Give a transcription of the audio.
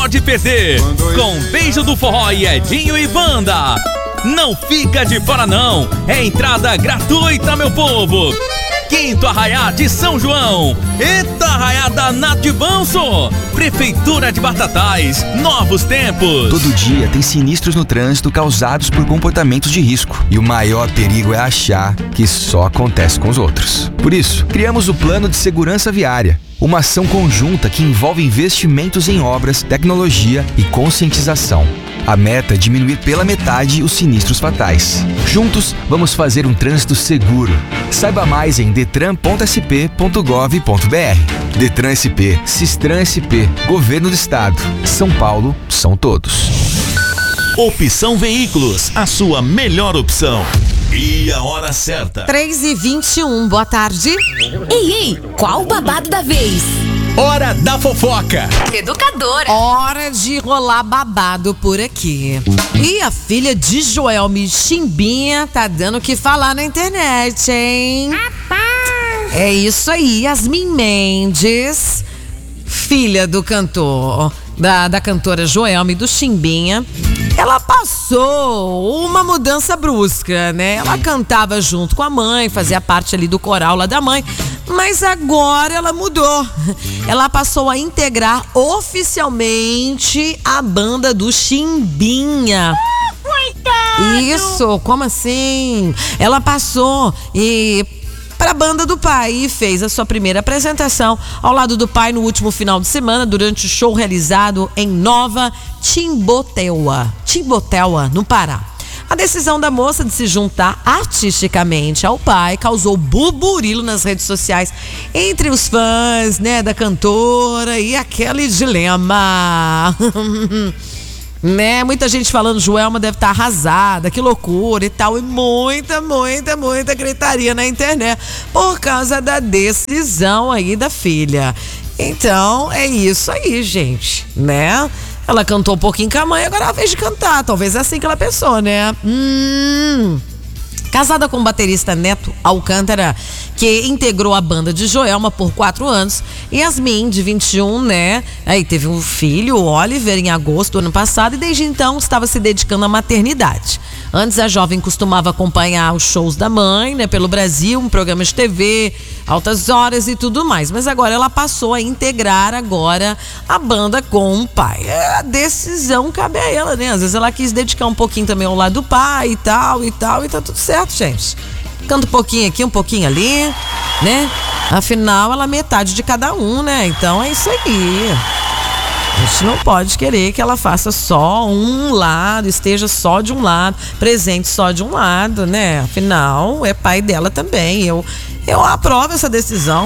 pode perder. Com Beijo do Forró e Edinho e Banda. Não fica de fora não, é entrada gratuita, meu povo. Quinto Arraiá de São João. Eita Arraiada Nativanço. Prefeitura de Batatais, novos tempos. Todo dia tem sinistros no trânsito causados por comportamentos de risco. E o maior perigo é achar que só acontece com os outros. Por isso, criamos o Plano de Segurança Viária. Uma ação conjunta que envolve investimentos em obras, tecnologia e conscientização. A meta é diminuir pela metade os sinistros fatais. Juntos, vamos fazer um trânsito seguro. Saiba mais em detran.sp.gov.br. Detran SP, Sistran SP, Governo do Estado. São Paulo, são todos. Opção Veículos, a sua melhor opção. E a hora certa. 3h21, boa tarde. Ei, qual o babado da vez? Hora da fofoca. Educadora. Hora de rolar babado por aqui. E a filha de Joelme, Chimbinha, tá dando o que falar na internet, hein? É isso aí, Yasmin Mendes, filha do cantor, da cantora Joelme, do Chimbinha. Ela passou uma mudança brusca, né? Ela cantava junto com a mãe, fazia parte ali do coral lá da mãe. Mas agora ela mudou. Ela passou a integrar oficialmente a banda do Chimbinha. Coitado! Isso, como assim? Ela passou para a banda do pai e fez a sua primeira apresentação ao lado do pai no último final de semana, durante o show realizado em Nova Timboteua, no Pará. A decisão da moça de se juntar artisticamente ao pai causou burburilo nas redes sociais entre os fãs, né, da cantora, e aquele dilema. Né? Muita gente falando, Joelma deve estar arrasada, que loucura e tal, e muita gritaria na internet por causa da decisão aí da filha. Então, é isso aí, gente, né? Ela cantou um pouquinho com a mãe, agora é a vez de cantar. Talvez é assim que ela pensou, né? Casada com o baterista Neto Alcântara, que integrou a banda de Joelma por 4 anos. Yasmin, de 21, né? Aí teve um filho, Oliver, em agosto do ano passado, e desde então estava se dedicando à maternidade. Antes, a jovem costumava acompanhar os shows da mãe, né, pelo Brasil, um programa de TV, altas horas e tudo mais. Mas agora ela passou a integrar agora a banda com o pai. A decisão cabe a ela, né? Às vezes ela quis dedicar um pouquinho também ao lado do pai e tal, e tá tudo certo, gente. Canta um pouquinho aqui, um pouquinho ali, né? Afinal, ela é metade de cada um, né? Então é isso aí. A gente não pode querer que ela faça só um lado, esteja só de um lado, presente só de um lado, né? Afinal, é pai dela também. Eu aprovo essa decisão.